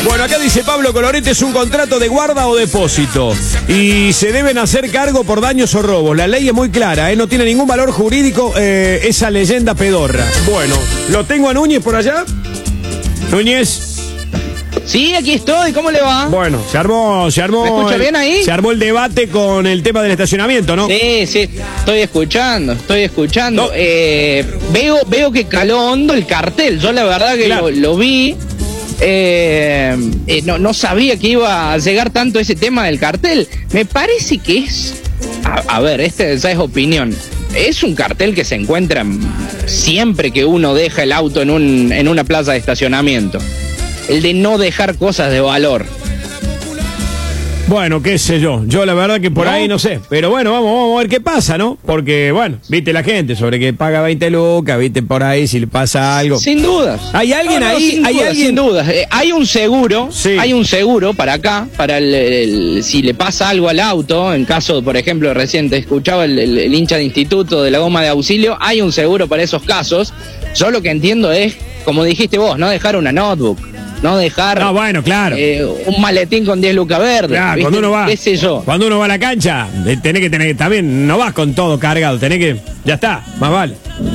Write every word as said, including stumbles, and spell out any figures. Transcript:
Bueno, acá dice Pablo Colorete, es un contrato de guarda o depósito y se deben hacer cargo por daños o robos. La ley es muy clara, ¿eh? No tiene ningún valor jurídico eh, esa leyenda pedorra. Bueno, ¿lo tengo a Núñez por allá? Núñez. Sí, aquí estoy, ¿cómo le va? Bueno, se armó, se armó. ¿Me escucha el, bien ahí? Se armó el debate con el tema del estacionamiento, ¿no? Sí, sí, estoy escuchando, estoy escuchando. No. Eh, veo, veo que caló hondo el cartel. Yo la verdad que Claro. lo, lo vi. Eh, eh, no, no sabía que iba a llegar tanto ese tema del cartel. Me parece que es. A, a ver, este esa es opinión. Es un cartel que se encuentra siempre que uno deja el auto en un, en una plaza de estacionamiento. El de no dejar cosas de valor. Bueno, qué sé yo. Yo la verdad que por ¿No? ahí no sé. Pero bueno, vamos, vamos a ver qué pasa, ¿no? Porque, bueno, viste la gente sobre que paga veinte lucas, viste por ahí si le pasa algo. Sin dudas. ¿Hay alguien No, no, ahí? Sin ¿Hay dudas, alguien? sin dudas. Eh, hay un seguro, Sí. hay un seguro para acá, para el, el- si le pasa algo al auto, en caso, por ejemplo, reciente escuchaba el, el- el hincha de instituto de la goma de auxilio, hay un seguro para esos casos. Yo lo que entiendo es, como dijiste vos, no dejar una notebook. No dejar No, bueno, claro. eh, un maletín con diez lucas verdes. Claro, ¿viste? cuando uno va, ¿Qué sé yo? cuando uno va a la cancha, eh, tenés que tener, también no vas con todo cargado, tenés que, ya está, más vale.